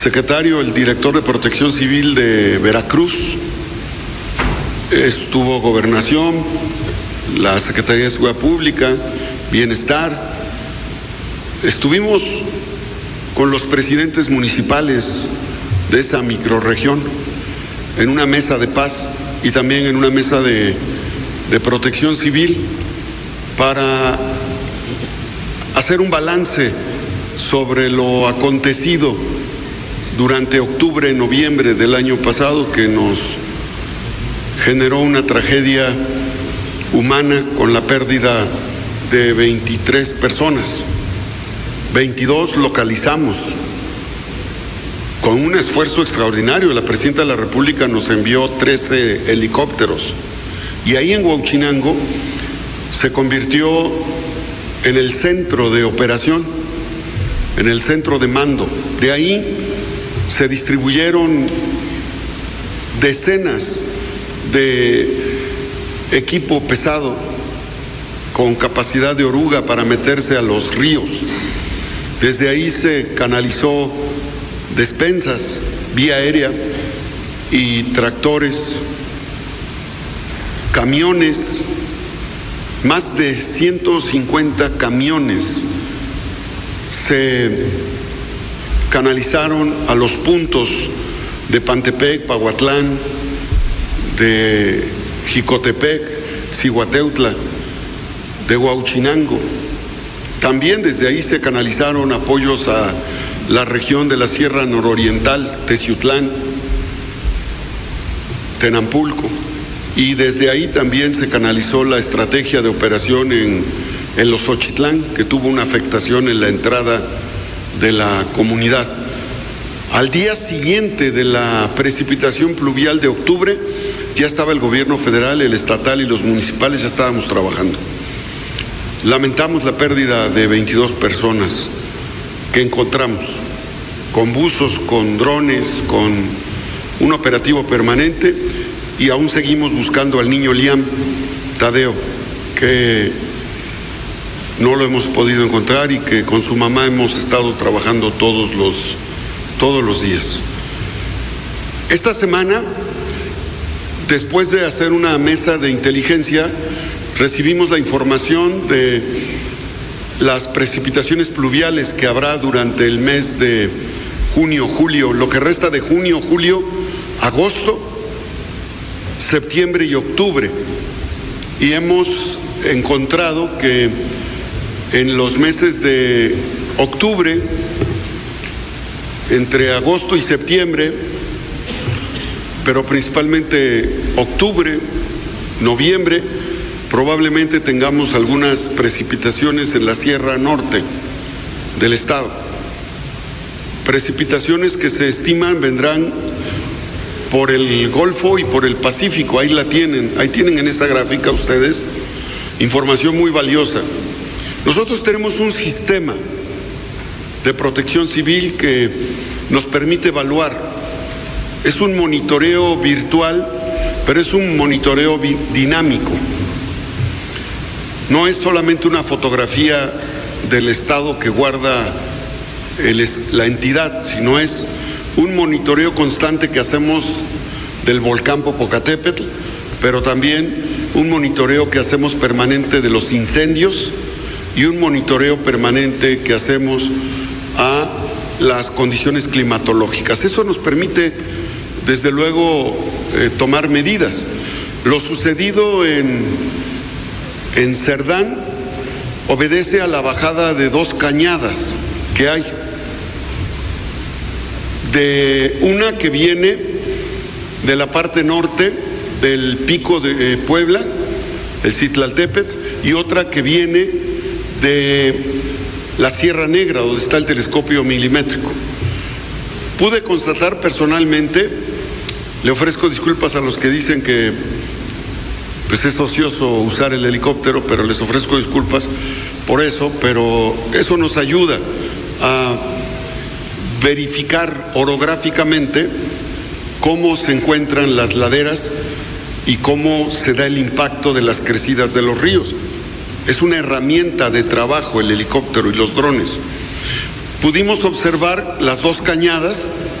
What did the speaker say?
Secretario, el director de Protección Civil de Veracruz, estuvo Gobernación, la Secretaría de Seguridad Pública, Bienestar. Estuvimos con los presidentes municipales de esa microrregión en una mesa de paz y también en una mesa de protección civil para hacer un balance sobre lo acontecido durante octubre, noviembre del año pasado, que nos generó una tragedia humana con la pérdida de 23 personas. 22 localizamos con un esfuerzo extraordinario. La Presidenta de la República nos envió 13 helicópteros y ahí en Huauchinango se convirtió en el centro de operación, en el centro de mando. De ahí se distribuyeron decenas de equipo pesado con capacidad de oruga para meterse a los ríos. Desde ahí se canalizó despensas vía aérea y tractores, camiones, más de 150 camiones se canalizaron a los puntos de Pantepec, Pahuatlán, de Jicotepec, Cihuateutla, de Huauchinango. También desde ahí se canalizaron apoyos a la región de la Sierra Nororiental, Teciutlán, Tenampulco, y desde ahí también se canalizó la estrategia de operación en Los Xochitlán, que tuvo una afectación en la entrada de la comunidad. Al día siguiente de la precipitación pluvial de octubre, ya estaba el gobierno federal, el estatal y los municipales, ya estábamos trabajando. Lamentamos la pérdida de 22 personas que encontramos, con buzos, con drones, con un operativo permanente, y aún seguimos buscando al niño Liam Tadeo, que no lo hemos podido encontrar y que con su mamá hemos estado trabajando todos los días. Esta semana, después de hacer una mesa de inteligencia, recibimos la información de las precipitaciones pluviales que habrá durante el mes de junio, julio, lo que resta de junio, julio, agosto, septiembre y octubre. Y hemos encontrado que en los meses de octubre, entre agosto y septiembre, pero principalmente octubre, noviembre, probablemente tengamos algunas precipitaciones en la Sierra Norte del estado. Precipitaciones que se estiman vendrán por el Golfo y por el Pacífico. Ahí la tienen, ahí tienen en esa gráfica ustedes información muy valiosa. Nosotros tenemos un sistema de protección civil que nos permite evaluar. Es un monitoreo virtual, pero es un monitoreo dinámico. No es solamente una fotografía del estado que guarda la entidad, sino es un monitoreo constante que hacemos del volcán Popocatépetl, pero también un monitoreo que hacemos permanente de los incendios y un monitoreo permanente que hacemos a las condiciones climatológicas. Eso nos permite, desde luego, tomar medidas. Lo sucedido en Cerdán obedece a la bajada de 2 cañadas que hay. De una que viene de la parte norte del pico de Puebla, el Citlaltépetl, y otra que viene de la Sierra Negra, donde está el telescopio milimétrico. Pude constatar personalmente, le ofrezco disculpas a los que dicen que pues es ocioso usar el helicóptero, pero les ofrezco disculpas por eso, pero eso nos ayuda a verificar orográficamente cómo se encuentran las laderas y cómo se da el impacto de las crecidas de los ríos. Es una herramienta de trabajo el helicóptero y los drones. Pudimos observar las 2 cañadas